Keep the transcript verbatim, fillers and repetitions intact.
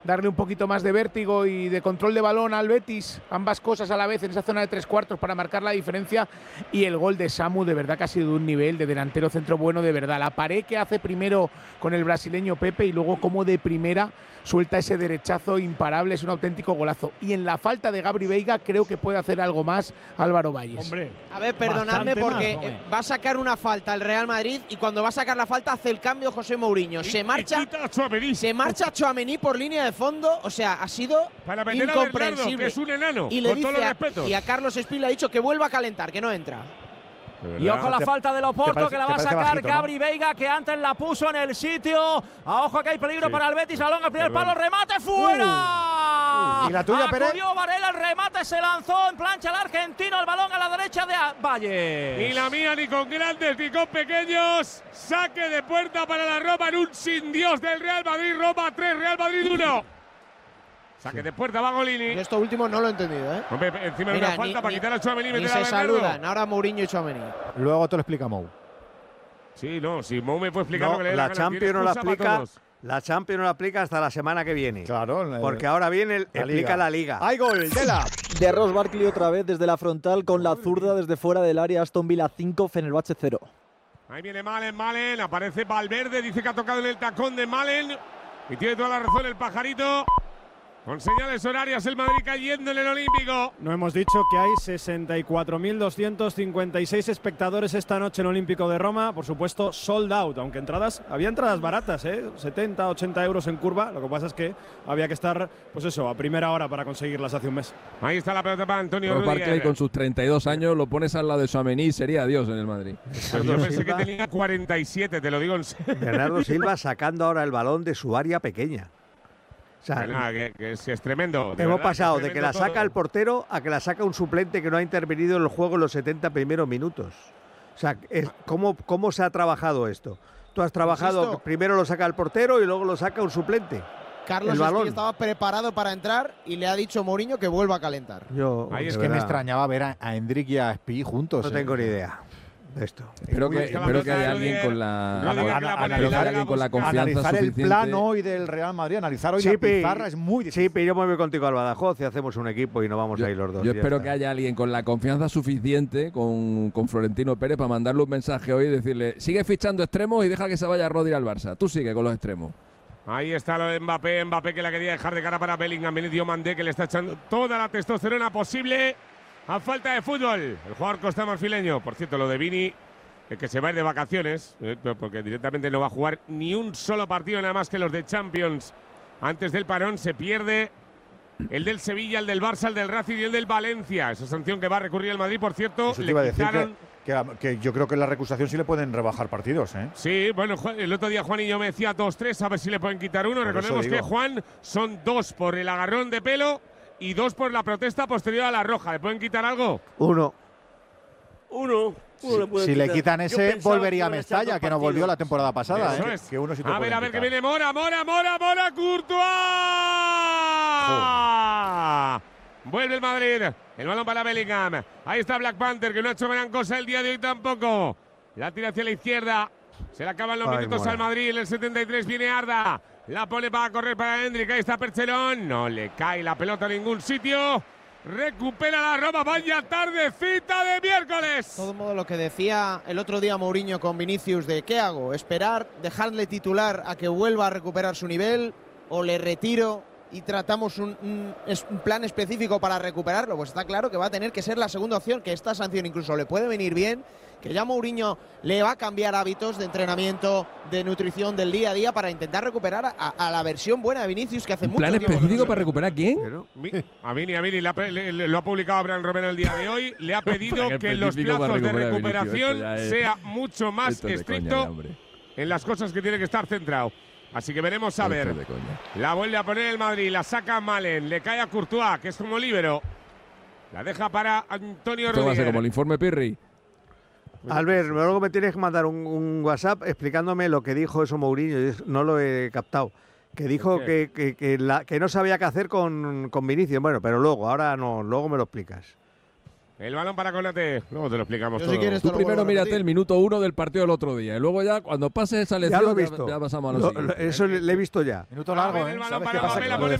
darle un poquito más de vértigo y de control de balón al Betis, ambas cosas a la vez en esa zona de tres cuartos para marcar la diferencia. Y el gol de Samu de verdad que ha sido de un nivel de delantero centro bueno de verdad. La pared que hace primero con el brasileño Pepe y luego como de primera suelta ese derechazo imparable, es un auténtico golazo. Y en la falta de Gabri Veiga creo que puede hacer algo más Álvaro Valles. Hombre, a ver, perdonadme porque más, va a sacar una falta el Real Madrid y cuando va a sacar la falta hace el cambio José Mourinho. Se marcha, se marcha Tchouaméni por línea de fondo, o sea, ha sido para meter incomprensible. A Bernardo, que es un enano, y le con dice todos los a, respetos. Y a Carlos Espín le ha dicho que vuelva a calentar, que no entra. Y ojo a la falta del Oporto, parece, que la va a sacar bajito, Gabri, ¿no? Veiga, que antes la puso en el sitio. A ojo que hay peligro sí. para el Betis. Balón al primer palo, remate fuera. Uh, uh. ¿Y la tuya, Pérez? Acudió Varela, el remate se lanzó en plancha el argentino. El balón a la derecha de Valle. Ni la mía, ni con grandes, ni con pequeños. Saque de puerta para la Roma en un sin Dios del Real Madrid. Roma tres, Real Madrid uno. Saque sí. de puerta, va Golini. Esto último no lo he entendido, ¿eh? Hombre, encima de una falta ni, para quitar a Tchouaméni y meter a Bernardo. Se saludan, ahora Mourinho y Tchouaméni. Luego te lo explica Mou. Sí, no, si Mou me puede explicar no, lo que le la la Champions no la aplica. La Champions no la aplica hasta la semana que viene. Claro. Porque ahora viene el, la explica Liga. la Liga. ¡Hay gol! ¡Dela! De Ross Barkley otra vez desde la frontal con la zurda desde fuera del área. Aston Villa cinco, Fenerbahce cero. Ahí viene Malen, Malen. Aparece Valverde. Dice que ha tocado en el tacón de Malen. Y tiene toda la razón el pajarito. Con señales horarias el Madrid cayendo en el Olímpico. No hemos dicho que hay sesenta y cuatro mil doscientos cincuenta y seis espectadores esta noche en Olímpico de Roma. Por supuesto, sold out, aunque entradas, había entradas baratas, ¿eh? setenta, ochenta euros en curva. Lo que pasa es que había que estar, pues eso, a primera hora para conseguirlas hace un mes. Ahí está la pelota para Antonio Rudiger. Barkley con sus treinta y dos años lo pones al lado de Tchouaméni, sería Dios en el Madrid. Pues yo pensé que tenía cuarenta y siete, te lo digo en serio. Bernardo Silva sacando ahora el balón de su área pequeña. O sea, que, nada, que, que es, es tremendo. Hemos verdad, pasado de que la saca todo. el portero a que la saca un suplente que no ha intervenido en el juego en los setenta primeros minutos. O sea, es, ¿cómo, ¿cómo se ha trabajado esto? Tú has trabajado, Insisto. primero lo saca el portero y luego lo saca un suplente. Carlos Espí estaba preparado para entrar y le ha dicho Mourinho que vuelva a calentar. Yo, Ahí es que verdad. me extrañaba ver a, a Endrick y a Espí juntos. No eh. tengo ni idea. Esto. Espero que, espero que haya alguien con la, alguien con la confianza analizar suficiente. el plan hoy del Real Madrid, analizar hoy sí, la pizarra es muy difícil. Sí, pero yo me voy contigo al Badajoz y hacemos un equipo y no vamos yo, a ir los dos. Yo espero está. que haya alguien con la confianza suficiente con, con Florentino Pérez para mandarle un mensaje hoy y decirle, sigue fichando extremos y deja que se vaya a Rodri al Barça. Tú sigue con los extremos. Ahí está lo de Mbappé, Mbappé que la quería dejar de cara para Bellingham, Benito Mandé que le está echando toda la testosterona posible a falta de fútbol. El jugador costamarfileño, por cierto, lo de Vini, el que se va a ir de vacaciones, eh, porque directamente no va a jugar ni un solo partido nada más que los de Champions. Antes del parón se pierde el del Sevilla, el del Barça, el del Racing y el del Valencia. Esa sanción que va a recurrir el Madrid, por cierto. Eso te iba a decir que, que, que yo creo que en la recusación sí le pueden rebajar partidos, ¿eh? Sí, bueno, el otro día Juanillo me decía dos tres, a ver si le pueden quitar uno. Por Recordemos que Juan son dos por el agarrón de pelo y dos por la protesta posterior a la roja. ¿Le pueden quitar algo? Uno. Uno. Si, si le quitan ese, volvería a Mestalla, que no volvió la temporada pasada. Eso ¿eh? es. Que uno sí te a ver, a ver, quitar. que viene Mora, Mora, Mora, Mora, Courtois. Vuelve el Madrid. El balón para Bellingham. Ahí está Black Panther, que no ha hecho gran cosa el día de hoy tampoco. La tira hacia la izquierda. Se le acaban los Ay, minutos Mora. al Madrid. En el setenta y tres viene Arda. La pone para correr para Endrick. Ahí está Percherón. No le cae la pelota a ningún sitio. Recupera la Roma, vaya tardecita de miércoles. De todo modo, lo que decía el otro día Mourinho con Vinicius de ¿qué hago? ¿Esperar, dejarle titular a que vuelva a recuperar su nivel o le retiro y tratamos un, un, un plan específico para recuperarlo? Pues está claro que va a tener que ser la segunda opción, que esta sanción incluso le puede venir bien, que ya Mourinho le va a cambiar hábitos de entrenamiento, de nutrición del día a día para intentar recuperar a, a la versión buena de Vinicius que hace mucho tiempo. ¿Plan específico no para recuperar a quién? A Vini, a Vini, le ha, le, le, lo ha publicado Abraham Romero el día de hoy. Le ha pedido que los plazos de recuperación es, sea mucho más estricto coña, en las cosas que tiene que estar centrado. Así que veremos a ver. La vuelve a poner el Madrid, la saca Malen, le cae a Courtois, que es como líbero. La deja para Antonio Rudiger. Esto va a ser como el informe Pirri. Albert, luego me tienes que mandar un, un WhatsApp explicándome lo que dijo eso Mourinho, no lo he captado. Que dijo que, que, que, la, que no sabía qué hacer con, con Vinicius. Bueno, pero luego, ahora no, luego me lo explicas. El balón para Konate. Luego te lo explicamos Yo todo. si quieres, Tú primero mírate el minuto uno del partido del otro día. Y luego ya, cuando pases esa lección, Ya lo he ya, visto. ya pasamos a lo, Lo- siguiente. lo- eso le, le he visto ya. Minuto largo, A ver, ¿eh? el balón ¿Sabes para qué pasa? Mbappé, Que la lo pone de